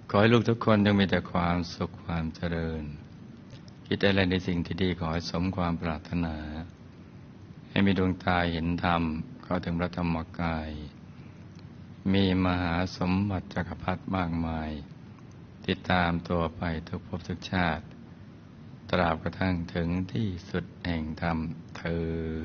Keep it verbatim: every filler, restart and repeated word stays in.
ขอให้ลูกทุกคนจงมีแต่ความสุขความเจริญคิดอะไรในสิ่งที่ดีขอให้สมความปรารถนาให้มีดวงตาเห็นธรรมเข้าถึงพระธรรมกายมีมหาสมบัติจักรพรรดิมากมายติดตามตัวไปทุกภพทุกชาติตราบกระทั่งถึงที่สุดแห่งธรรมเธอ